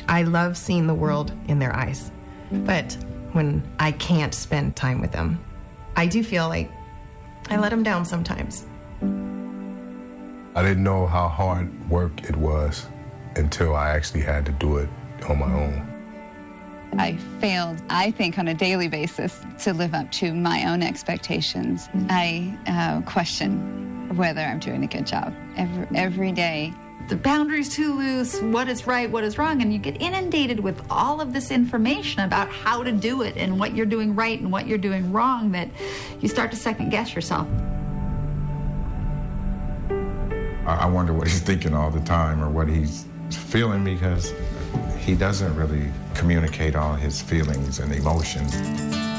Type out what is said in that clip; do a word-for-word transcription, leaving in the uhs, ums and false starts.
I love seeing the world in their eyes. But when I can't spend time with them, I do feel like I let them down sometimes. I didn't know how hard work it was until I actually had to do it on my own. I failed, I think, on a daily basis to live up to my own expectations. I uh, question whether I'm doing a good job every, every day. The boundary's too loose, what is right, what is wrong, and you get inundated with all of this information about how to do it and what you're doing right and what you're doing wrong that you start to second guess yourself. I wonder what he's thinking all the time or what he's feeling, because he doesn't really communicate all his feelings and emotions.